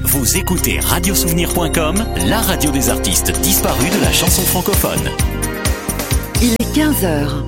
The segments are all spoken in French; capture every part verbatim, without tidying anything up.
Vous écoutez radiosouvenir point com, la radio des artistes disparus de la chanson francophone. Il est quinze heures.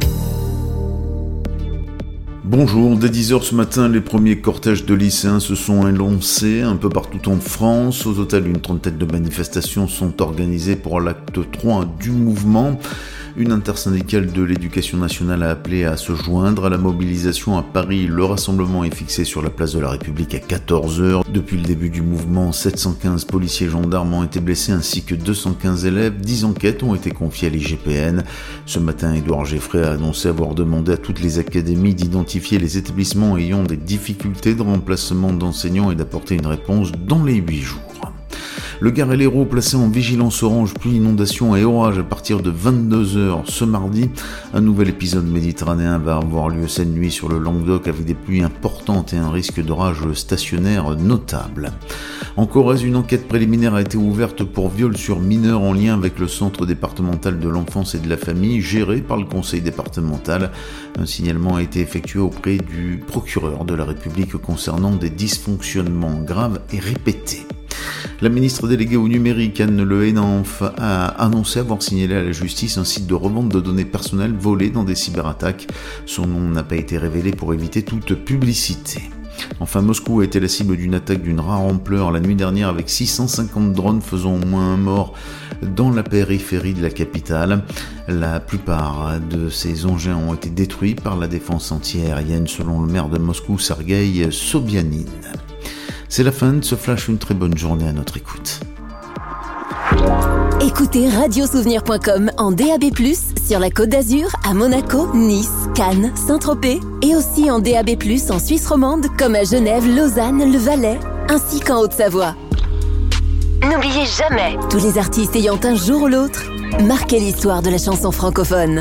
Bonjour, dès dix heures ce matin, les premiers cortèges de lycéens se sont élancés un peu partout en France. Au total, une trentaine de manifestations sont organisées pour l'acte trois du mouvement. Une intersyndicale de l'éducation nationale a appelé à se joindre à la mobilisation à Paris. Le rassemblement est fixé sur la place de la République à quatorze heures. Depuis le début du mouvement, sept cent quinze policiers et gendarmes ont été blessés ainsi que deux cent quinze élèves. dix enquêtes ont été confiées à l'I G P N. Ce matin, Édouard Geffray a annoncé avoir demandé à toutes les académies d'identifier les établissements ayant des difficultés de remplacement d'enseignants et d'apporter une réponse dans les huit jours. Le Gard et l'Hérault placés en vigilance orange, pluie, inondation et orage à partir de vingt-deux heures ce mardi. Un nouvel épisode méditerranéen va avoir lieu cette nuit sur le Languedoc avec des pluies importantes et un risque d'orage stationnaire notable. En Corrèze, une enquête préliminaire a été ouverte pour viol sur mineur en lien avec le centre départemental de l'enfance et de la famille géré par le conseil départemental. Un signalement a été effectué auprès du procureur de la République concernant des dysfonctionnements graves et répétés. La ministre déléguée au numérique, Anne Le Henanff, a annoncé avoir signalé à la justice un site de revente de données personnelles volées dans des cyberattaques. Son nom n'a pas été révélé pour éviter toute publicité. Enfin, Moscou a été la cible d'une attaque d'une rare ampleur la nuit dernière avec six cent cinquante drones faisant au moins un mort dans la périphérie de la capitale. La plupart de ces engins ont été détruits par la défense antiaérienne selon le maire de Moscou, Sergueï Sobyanin. C'est la fin de ce flash, une très bonne journée à notre écoute. Écoutez radiosouvenir point com en D A B plus, sur la Côte d'Azur, à Monaco, Nice, Cannes, Saint-Tropez et aussi en D A B plus en Suisse romande comme à Genève, Lausanne, le Valais, ainsi qu'en Haute-Savoie. N'oubliez jamais, tous les artistes ayant un jour ou l'autre marqué l'histoire de la chanson francophone.